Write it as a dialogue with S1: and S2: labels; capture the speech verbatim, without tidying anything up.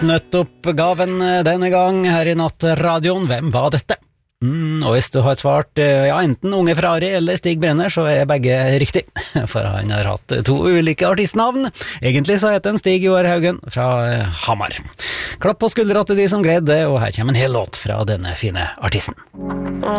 S1: Nøttoppgaven denne gang her i Nattradioen. Hvem var dette? Mm, og hvis du har svart ja, enten Unge Ferrari eller Stig Brenner, så er begge riktig, for han har hatt to ulike artistnavn. Egentlig så heter han Stig Joar Haugen fra Hamar. Klapp på skuldra til de som greide det, og her kommer en hel låt fra denne fine artisten.